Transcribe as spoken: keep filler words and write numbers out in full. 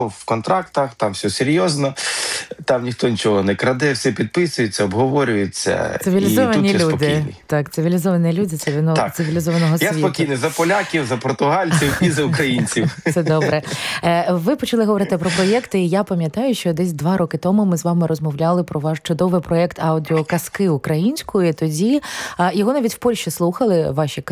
в контрактах, там все серйозно, там ніхто нічого не краде, все підписується, обговорюється. Цивілізовані і тут я люди. спокійний. Так, цивілізовані люди цивіно... Так. цивілізованого світу. Я спокійний за поляків, за португальців і за українців. Це добре. Ви почали говорити про проєкти, і я пам'ятаю, що десь два роки тому ми з вами розмовляли про ваш чудовий проєкт аудіоказки українською. Тоді його навіть в Польщі слухали, ваші